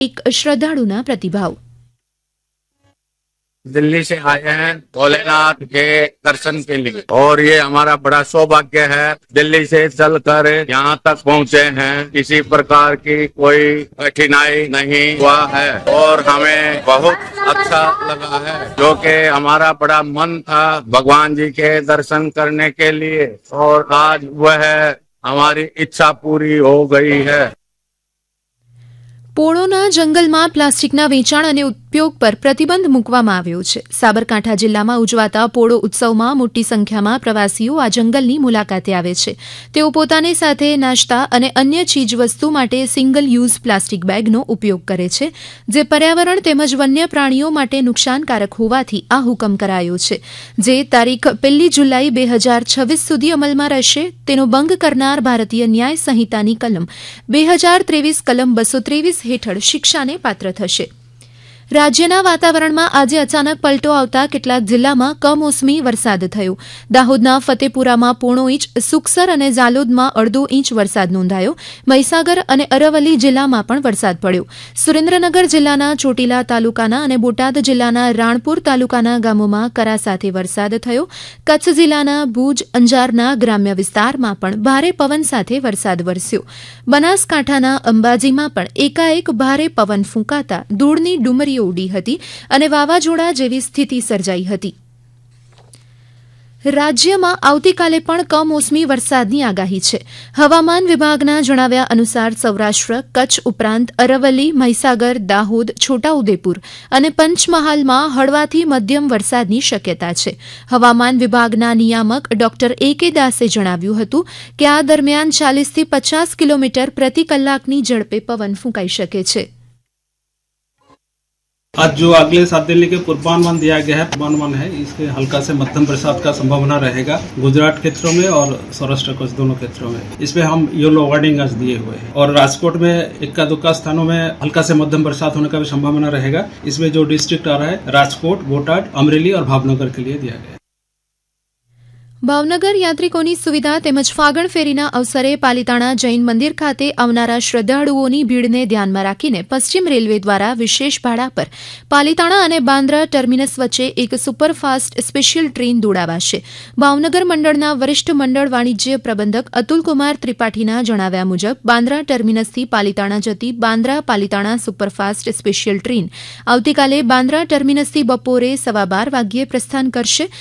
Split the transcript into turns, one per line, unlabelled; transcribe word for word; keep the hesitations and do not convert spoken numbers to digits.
એક શ્રદ્ધાળુના પ્રતિભાવ।
दिल्ली से आए हैं भोलेनाथ के दर्शन के लिए और ये हमारा बड़ा सौभाग्य है। दिल्ली से चलकर यहाँ तक पहुँचे हैं, किसी प्रकार की कोई कठिनाई नहीं हुआ है और हमें बहुत अच्छा लगा है, जो कि हमारा बड़ा मन था भगवान जी के दर्शन करने के लिए और आज वह हमारी इच्छा पूरी हो गई है।
પોળોના જંગલમાં પ્લાસ્ટિકના વેચાણ અને ઉપયોગ પર પ્રતિબંધ મૂકવામાં આવ્યો છે। સાબરકાંઠા જિલ્લામાં ઉજવાતા પોળો ઉત્સવમાં મોટી સંખ્યામાં પ્રવાસીઓ આ જંગલની મુલાકાતે આવે છે। તેઓ પોતાની સાથે નાસ્તા અને અન્ય ચીજવસ્તુ માટે સિંગલ યુઝ પ્લાસ્ટિક બેગનો ઉપયોગ કરે છે, જે પર્યાવરણ તેમજ વન્ય પ્રાણીઓ માટે નુકસાનકારક હોવાથી આ હુકમ કરાયો છે, જે તારીખ પહેલી જુલાઈ બે હજાર છવ્વીસ સુધી અમલમાં રહેશે। તેનો ભંગ કરનાર ભારતીય ન્યાય સંહિતાની કલમ બે હજાર ત્રેવીસ કલમ બસો ત્રેવીસ હેઠળ શિક્ષાને પાત્ર થશે। રાજ્યના વાતાવરણમાં આજે અચાનક પલટો આવતા કેટલાક જિલ્લામાં કમોસમી વરસાદ થયો। દાહોદના ફતેપુરામાં પોણો ઇંચ, સુખસર અને ઝાલોદમાં અડધો ઇંચ વરસાદ નોંધાયો। મહીસાગર અને અરવલ્લી જિલ્લામાં પણ વરસાદ પડ્યો। સુરેન્દ્રનગર જિલ્લાના ચોટીલા તાલુકાના અને બોટાદ જિલ્લાના રાણપુર તાલુકાના ગામોમાં કરા સાથે વરસાદ થયો। કચ્છ જિલ્લાના ભુજ, અંજારના ગ્રામ્ય વિસ્તારમાં પણ ભારે પવન સાથે વરસાદ વરસ્યો। બનાસકાંઠાના અંબાજીમાં પણ એકાએક ભારે પવન ફૂંકાતા ધૂળની ડુમરીઓ ઉડી હતી અને વાવાઝોડા જેવી સ્થિતિ સર્જાઈ હતી। રાજ્યમાં આવતીકાલે પણ કમોસમી વરસાદની આગાહી છે। હવામાન વિભાગના જણાવ્યા અનુસાર સૌરાષ્ટ્ર, કચ્છ ઉપરાંત અરવલ્લી, મહીસાગર, દાહોદ, છોટાઉદેપુર અને પંચમહાલમાં હળવાથી મધ્યમ વરસાદની શક્યતા છે। હવામાન વિભાગના નિયામક ડોક્ટર એ કે દાસે જણાવ્યું હતું કે આ દરમિયાન ચાલીસથી પચાસ કિલોમીટર પ્રતિ કલાકની ઝડપે પવન ફૂંકાઈ શકે છે।
आज जो अगले सात दिन के पूर्वानुमान दिया गया है, पूर्वानुमान है इसके हल्का से मध्यम बरसात का संभावना रहेगा गुजरात क्षेत्रों में और सौराष्ट्र कच्छ दोनों क्षेत्रों में। इसमें हम येलो वार्निंग आज दिए हुए हैं और राजकोट में इक्का दुक्का स्थानों में हल्का से मध्यम बरसात होने का भी संभावना रहेगा। इसमें जो डिस्ट्रिक्ट आ रहा है राजकोट, बोटाद, अमरेली और भावनगर के लिए दिया गया है।
ભાવનગર યાત્રિકોની સુવિધા તેમજ ફાગણ ફેરીના અવસરે પાલિતાણા જૈન મંદિર ખાતે આવનારા શ્રદ્ધાળુઓની ભીડને ધ્યાનમાં રાખીને પશ્ચિમ રેલવે દ્વારા વિશેષ ભાડા પર પાલિતાણા અને બાંદ્રા ટર્મિનસ વચ્ચે એક સુપરફાસ્ટ સ્પેશિયલ ટ્રેન દોડાવાશે। ભાવનગર મંડળના વરિષ્ઠ મંડળ વાણિજ્ય પ્રબંધક અતુલકુમાર ત્રિપાઠીના જણાવ્યા મુજબ બાંદ્રા ટર્મિનસથી પાલિતાણા જતી Bandra Palitana superfast special train આવતીકાલે બાંદ્રા ટર્મિનસથી બપોરે સવા બાર વાગ્યે પ્રસ્થાન કરશે।